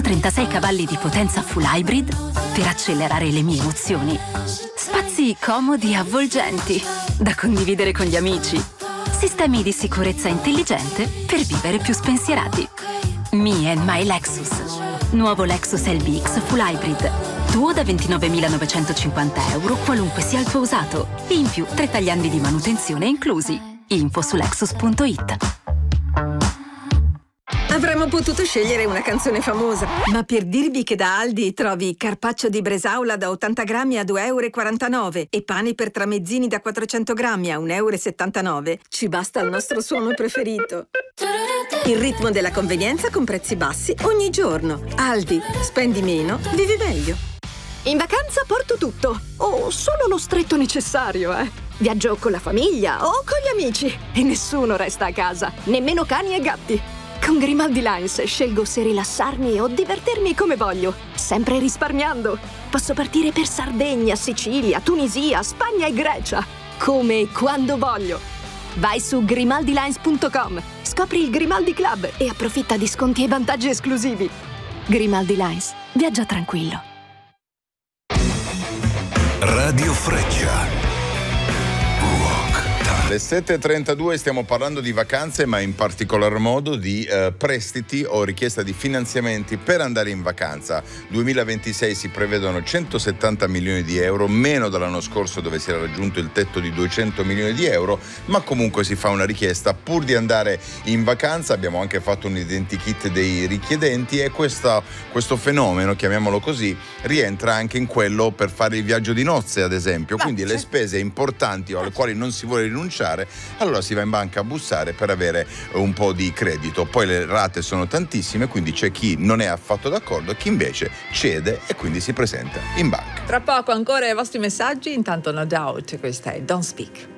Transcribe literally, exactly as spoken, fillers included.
centotrentasei cavalli di potenza full hybrid per accelerare le mie emozioni. Spazi comodi e avvolgenti da condividere con gli amici. Sistemi di sicurezza intelligente per vivere più spensierati. Me and my Lexus. Nuovo Lexus L B X Full Hybrid. Tuo da ventinovemilanovecentocinquanta euro, qualunque sia il tuo usato. E in più tre tagliandi di manutenzione inclusi. Info su lexus punto it. Avremmo potuto scegliere una canzone famosa, ma per dirvi che da Aldi trovi carpaccio di bresaola da ottanta grammi a due e quarantanove euro e pane per tramezzini da quattrocento grammi a un e settantanove euro, ci basta il nostro suono preferito. Il ritmo della convenienza con prezzi bassi ogni giorno. Aldi, spendi meno, vivi meglio. In vacanza porto tutto, o solo lo stretto necessario, eh. Viaggio con la famiglia o con gli amici e nessuno resta a casa, nemmeno cani e gatti. Con Grimaldi Lines scelgo se rilassarmi o divertirmi come voglio, sempre risparmiando. Posso partire per Sardegna, Sicilia, Tunisia, Spagna e Grecia, come e quando voglio. Vai su grimaldi lines punto com, scopri il Grimaldi Club e approfitta di sconti e vantaggi esclusivi. Grimaldi Lines, viaggia tranquillo. Radio Freccia. Le sette e trentadue, stiamo parlando di vacanze, ma in particolar modo di eh, prestiti o richiesta di finanziamenti per andare in vacanza. duemilaventisei si prevedono centosettanta milioni di euro, meno dell'anno scorso dove si era raggiunto il tetto di duecento milioni di euro, ma comunque si fa una richiesta pur di andare in vacanza. Abbiamo anche fatto un identikit dei richiedenti e questa, questo fenomeno, chiamiamolo così, rientra anche in quello per fare il viaggio di nozze, ad esempio. Quindi le spese importanti o alle quali non si vuole rinunciare, allora si va in banca a bussare per avere un po' di credito. Poi le rate sono tantissime, quindi c'è chi non è affatto d'accordo e chi invece cede e quindi si presenta in banca. Tra poco ancora i vostri messaggi, intanto No Doubt, questa è Don't Speak.